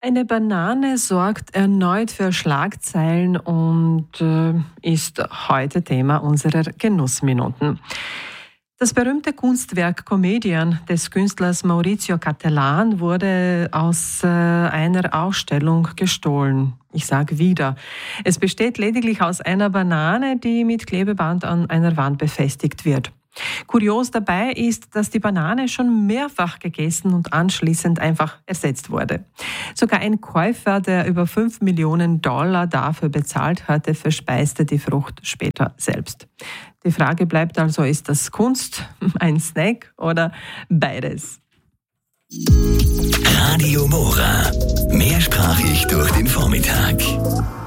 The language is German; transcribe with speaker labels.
Speaker 1: Eine Banane sorgt erneut für Schlagzeilen und ist heute Thema unserer Genussminuten. Das berühmte Kunstwerk Comedian des Künstlers Maurizio Cattelan wurde aus einer Ausstellung gestohlen. Ich sage wieder. Es besteht lediglich aus einer Banane, die mit Klebeband an einer Wand befestigt wird. Kurios dabei ist, dass die Banane schon mehrfach gegessen und anschließend einfach ersetzt wurde. Sogar ein Käufer, der über $5 Millionen dafür bezahlt hatte, verspeiste die Frucht später selbst. Die Frage bleibt also, ist das Kunst, ein Snack oder beides?
Speaker 2: Radio Mora. Mehrsprachig durch den Vormittag.